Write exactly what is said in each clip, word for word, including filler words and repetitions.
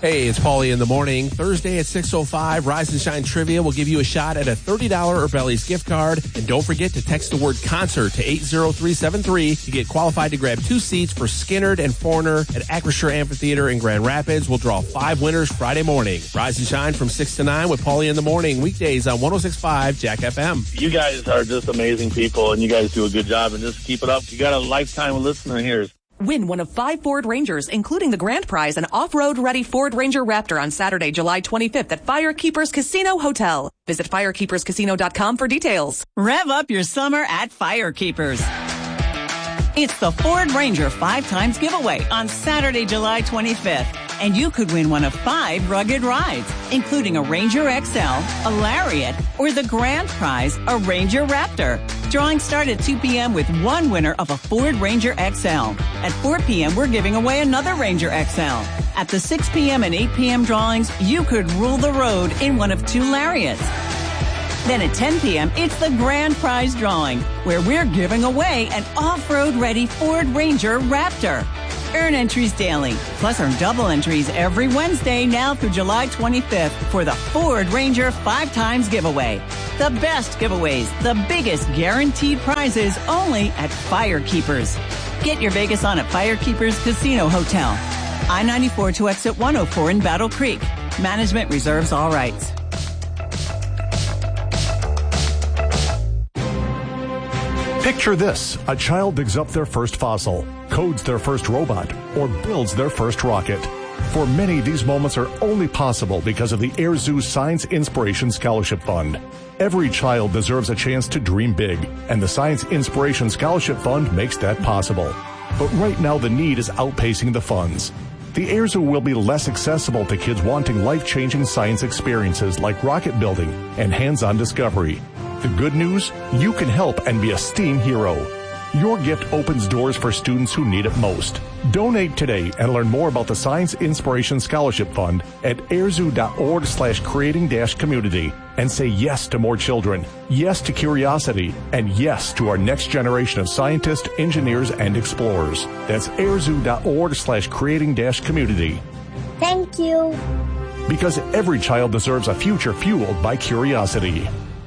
Hey, it's Paulie in the morning. Thursday at six oh five, Rise and Shine Trivia will give you a shot at a thirty dollars Urbelli's gift card. And don't forget to text the word concert to eight oh three seven three to get qualified to grab two seats for Skinnerd and Foreigner at Acrisure Amphitheater in Grand Rapids. We'll draw five winners Friday morning. Rise and Shine from six to nine with Paulie in the morning, weekdays on one oh six point five Jack F M. You guys are just amazing people, and you guys do a good job, and just keep it up. You got a lifetime of listener here. Win one of five Ford Rangers, including the grand prize, an off-road ready Ford Ranger Raptor on Saturday, July twenty-fifth at Firekeepers Casino Hotel. Visit firekeepers casino dot com for details. Rev up your summer at Firekeepers. It's the Ford Ranger five times giveaway on Saturday, July twenty-fifth. And you could win one of five rugged rides, including a Ranger X L, a Lariat, or the grand prize, a Ranger Raptor. Drawings start at two p.m. with one winner of a Ford Ranger X L. At four p.m., we're giving away another Ranger X L. At the six p.m. and eight p.m. drawings, you could rule the road in one of two Lariats. Then at ten p.m., it's the grand prize drawing, where we're giving away an off-road ready Ford Ranger Raptor. Earn entries daily, plus earn double entries every Wednesday now through July twenty-fifth for the Ford Ranger five times giveaway. The best giveaways, the biggest guaranteed prizes, only at Firekeepers. Get your Vegas on at Firekeepers Casino Hotel. I ninety-four to exit one oh four in Battle Creek. Management reserves all rights. Picture this. A child digs up their first fossil, codes their first robot, or builds their first rocket. For many, these moments are only possible because of the Air Zoo Science Inspiration Scholarship Fund. Every child deserves a chance to dream big, and the Science Inspiration Scholarship Fund makes that possible. But right now, the need is outpacing the funds. The Air Zoo will be less accessible to kids wanting life-changing science experiences like rocket building and hands-on discovery. The good news? You can help and be a STEAM hero. Your gift opens doors for students who need it most. Donate today and learn more about the Science Inspiration Scholarship Fund at airzoo.org slash creating dash community and say yes to more children, yes to curiosity, and yes to our next generation of scientists, engineers, and explorers. That's airzoo.org slash creating dash community. Thank you. Because every child deserves a future fueled by curiosity.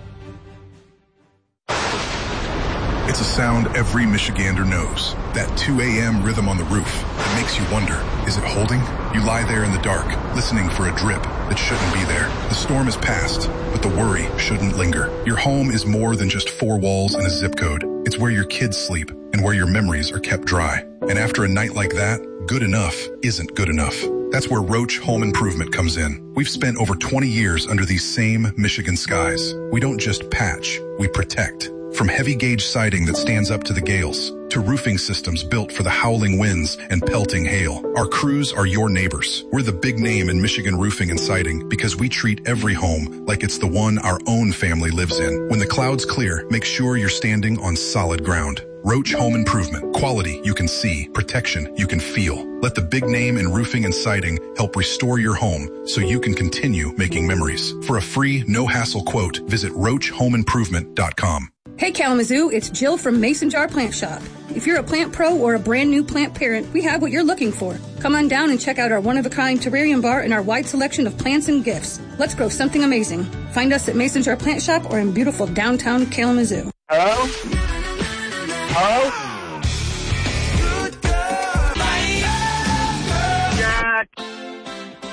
It's a sound every Michigander knows. That two a.m. rhythm on the roof that makes you wonder, is it holding? You lie there in the dark, listening for a drip that shouldn't be there. The storm is past, but the worry shouldn't linger. Your home is more than just four walls and a zip code. It's where your kids sleep and where your memories are kept dry. And after a night like that, good enough isn't good enough. That's where Roach Home Improvement comes in. We've spent over twenty years under these same Michigan skies. We don't just patch, we protect. From heavy gauge siding that stands up to the gales, to roofing systems built for the howling winds and pelting hail. Our crews are your neighbors. We're the big name in Michigan roofing and siding because we treat every home like it's the one our own family lives in. When the clouds clear, make sure you're standing on solid ground. Roach Home Improvement. Quality you can see, protection you can feel. Let the big name in roofing and siding help restore your home so you can continue making memories. For a free, no-hassle quote, visit roach home improvement dot com. Hey Kalamazoo, it's Jill from Mason Jar Plant Shop. If you're a plant pro or a brand new plant parent, we have what you're looking for. Come on down and check out our one-of-a-kind terrarium bar and our wide selection of plants and gifts. Let's grow something amazing. Find us at Mason Jar Plant Shop or in beautiful downtown Kalamazoo. Hello? Hello?